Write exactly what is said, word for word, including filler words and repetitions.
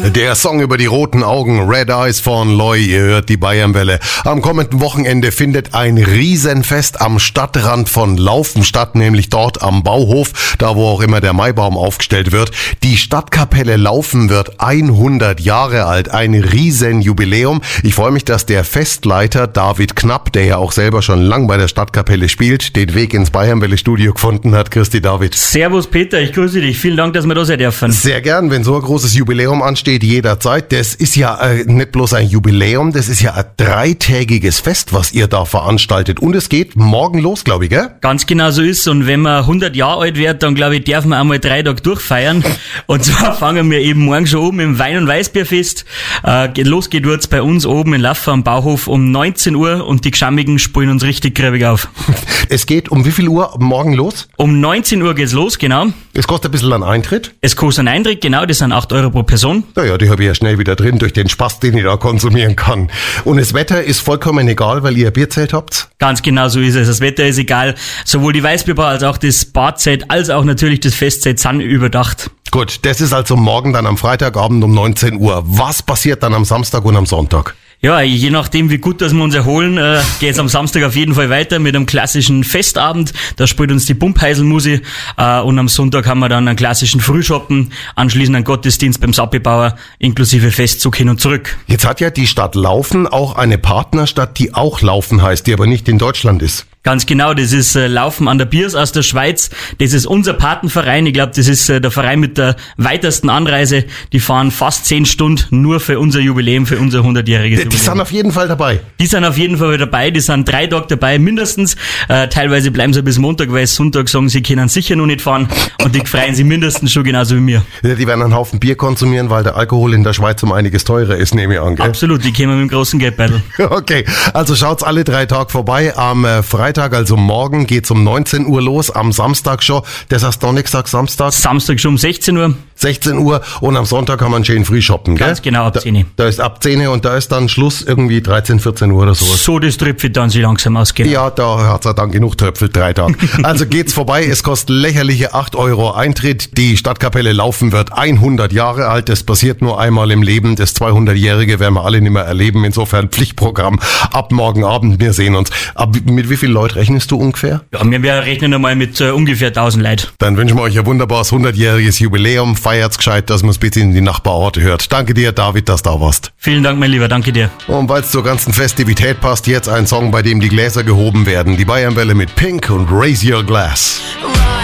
Der Song über die roten Augen, Red Eyes von Loy, ihr hört die Bayernwelle. Am kommenden Wochenende findet ein Riesenfest am Stadtrand von Laufen statt, nämlich dort am Bauhof, da wo auch immer der Maibaum aufgestellt wird. Die Stadtkapelle Laufen wird hundert Jahre alt, ein Riesenjubiläum. Ich freue mich, dass der Festleiter David Knapp, der ja auch selber schon lang bei der Stadtkapelle spielt, den Weg ins Bayernwelle-Studio gefunden hat. Grüß dich, David. Servus Peter, ich grüße dich. Vielen Dank, dass wir da sein dürfen. Sehr gern, wenn so ein großes Jubiläum ansteht, jederzeit. Das ist ja äh, nicht bloß ein Jubiläum, das ist ja ein dreitägiges Fest, was ihr da veranstaltet. Und es geht morgen los, glaube ich, gell? Ganz genau so ist. Und wenn man hundert Jahre alt wird, dann glaube ich, dürfen wir einmal drei Tage durchfeiern. Und zwar fangen wir eben morgen schon oben im Wein- und Weißbierfest. Äh, los geht wird's bei uns oben in Laffa am Bauhof um neunzehn Uhr und die Geschammigen spielen uns richtig kräftig auf. Es geht um wie viel Uhr morgen los? Um neunzehn Uhr geht's los, genau. Es kostet ein bisschen einen Eintritt? Es kostet einen Eintritt, genau, das sind acht Euro pro Person. Naja, die habe ich ja schnell wieder drin durch den Spaß, den ich da konsumieren kann. Und das Wetter ist vollkommen egal, weil ihr ein Bierzelt habt? Ganz genau so ist es. Das Wetter ist egal. Sowohl die Weißbierbar als auch das Badzelt, als auch natürlich das Festzelt sind überdacht. Gut, das ist also morgen dann am Freitagabend um neunzehn Uhr. Was passiert dann am Samstag und am Sonntag? Ja, je nachdem, wie gut dass wir uns erholen, äh, geht's am Samstag auf jeden Fall weiter mit einem klassischen Festabend. Da spielt uns die Pumpheiselmusik äh, und am Sonntag haben wir dann einen klassischen Frühschoppen, anschließend einen Gottesdienst beim Sappibauer inklusive Festzug hin und zurück. Jetzt hat ja die Stadt Laufen auch eine Partnerstadt, die auch Laufen heißt, die aber nicht in Deutschland ist. Ganz genau, das ist äh, Laufen an der Biers aus der Schweiz. Das ist unser Patenverein. Ich glaube, das ist äh, der Verein mit der weitesten Anreise. Die fahren fast zehn Stunden nur für unser Jubiläum, für unser hundertjähriges Jubiläum. Die sind auf jeden Fall dabei. Die sind auf jeden Fall dabei. Die sind drei Tage dabei, mindestens. Äh, teilweise bleiben sie bis Montag, weil Sonntag sagen, sie können sicher noch nicht fahren. Und die freuen sich mindestens schon genauso wie mir. Ja, die werden einen Haufen Bier konsumieren, weil der Alkohol in der Schweiz um einiges teurer ist, nehme ich an, gell? Absolut, die kommen mit dem großen Geldbeutel. Okay, also schaut's alle drei Tage vorbei. Am äh, Freitag, also morgen, geht's um neunzehn Uhr los. Am Samstag schon. Das heißt Donnerstag, Samstag? Samstag schon um sechzehn Uhr. sechzehn Uhr und am Sonntag kann man schön früh shoppen, gell? Ganz genau, ab zehn Uhr. Da, da ist ab zehn Uhr und da ist dann Schluss irgendwie dreizehn, vierzehn Uhr oder sowas. So, das tröpfelt dann sich langsam aus, genau. Ja, da hat's ja dann genug tröpfelt, drei Tage. Also geht's vorbei, es kostet lächerliche acht Euro Eintritt. Die Stadtkapelle Laufen wird hundert Jahre alt. Das passiert nur einmal im Leben. Das zweihundertjährige werden wir alle nicht mehr erleben. Insofern Pflichtprogramm ab morgen Abend. Wir sehen uns. Ab, mit wie vielen Leuten rechnest du ungefähr? Ja, wir, wir rechnen einmal mit äh, ungefähr tausend Leuten. Dann wünschen wir euch ein wunderbares hundertjähriges Jubiläum. Feiert's gescheit, dass man es bitte in die Nachbarorte hört. Danke dir, David, dass du da warst. Vielen Dank, mein Lieber. Danke dir. Und weil es zur ganzen Festivität passt, jetzt ein Song, bei dem die Gläser gehoben werden. Die Bayernwelle mit Pink und Raise Your Glass.